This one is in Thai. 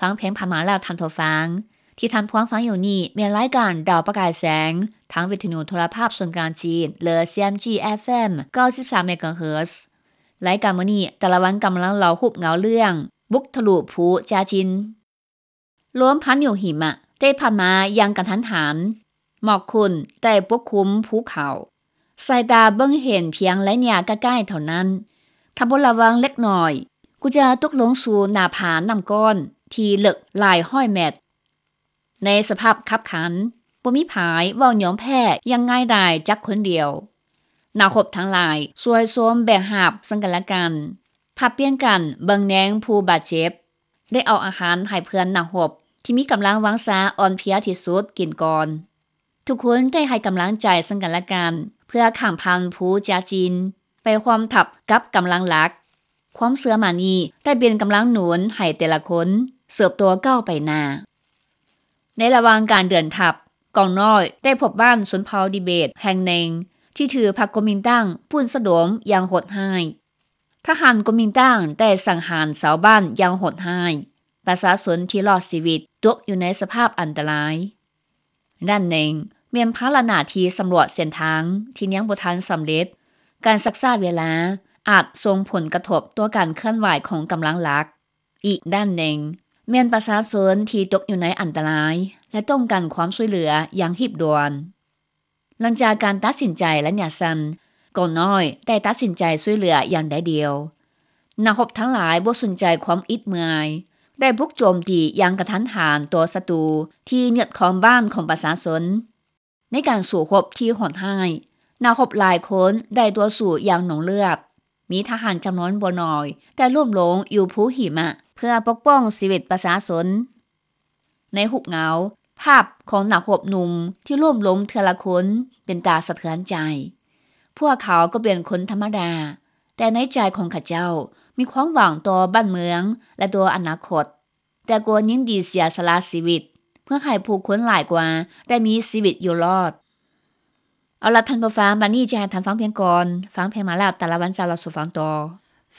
ฟังเพลงผ่านมาแล้วท่านผู้ฟังที่ท่านผู้ฟังอยู่นี่มีรายการดาวประกายแสงทางวิทยุโทรภาพส่วนกลางจีนหรือ CMG FM 93 MHz รายการมื้อนี้แต่ละวันกำลังเล่าฮุบเหงาเรื่องบุกทะลุภูจาจินล้มพันอยู่หิมะได้ผ่านมายังกระทันหันหมอกคุณได้ปกคลุมภูเขาสายตาเบิ่งเห็นเพียงระยะใกล้ๆเท่านั้นถ้าบ่ระวังเล็กน้อยกูจะตกลงสู่หน้าผาน้ำก้อนที่ลึกหลาย100 เมตรในสภาพคับขันบ่มีผายเว้ายอมแพ้ยังง่ายดายจักคนเดียวนาคบทั้งหลายสวยสมแบกหาบซึ่งกันและกันผัดเปลี่ยนกันเบิ่งแนงผู้บาดเจ็บได้เอาอาหารให้เพื่อนนาคบที่มีกำลังวังษาอ่อนเพลียที่สุดกินก่อนทุกคนได้ให้กำลังใจซึ่งกันและกันเพื่อข้ามผ่านภูจาจินไปความทับกับกำลังหลักความเสื่อมานี้ได้เป็นกำลังหนุนให้แต่ละคนเสิบตัวก้าวไปหน้าในระหว่างการเดินทัพกองน้อยได้พบบ้านสนเผาดีเบตแห่งหนึ่งที่ถือพรรคก๊กมินตั๋งปุ่นสะดมอย่างโหดร้ายทหารก๊กมินตั๋งได้สังหารชาวบ้านอย่างโหดร้ายประชาชนที่รอดชีวิตตกอยู่ในสภาพอันตรายด้านหนึ่งเมียนภารณาที่สำรวจเส้นทางที่ยังบ่ทันสำเร็จการศึกษาเวลาอาจส่งผลกระทบต่อการเคลื่อนไหวของกำลังหลักอีกด้านหนึ่งเมียนประชาชนที่ตกอยู่ในอันตรายและต้องการความช่วยเหลืออย่างรีบด่วนหลังจากการตัดสินใจและระยะสั้นกองน้อยได้ตัดสินใจช่วยเหลืออย่างใดเดียวนักรบทั้งหลายบ่สนใจความอิดเมื่อยได้บุกโจมตีอย่างกระทันหันต่อศัตรูที่ยึดครองบ้านของประชาชนในการสู้รบที่โหดร้ายนักรบหลายคนได้ต่อสู้อย่างหนองเลือดมีทหารจำนวนบ่น้อยแต่ร่วมลงอยู่ภูหิมะเพื่อปกป้องชีวิตประชาชนในหุบเหงาภาพของนักรบหนุ่มที่ร่วมลงเทื่อละคนเป็นตาสะเทือนใจพวกเขาก็เป็นคนธรรมดาแต่ในใจของข้าเจ้ามีความหวังต่อบ้านเมืองและตัวอนาคตแต่ก็ยินดีเสียสละชีวิตเพื่อให้ผู้คนหลายกว่าได้มีชีวิตอยู่รอดเอาล่ะท่านผู้ฟังบัดนี้จะให้ท่านฟังเพียงก่อนฟังเพลงมาแล้วแต่ละวันจะเราสู่ฟังต่อ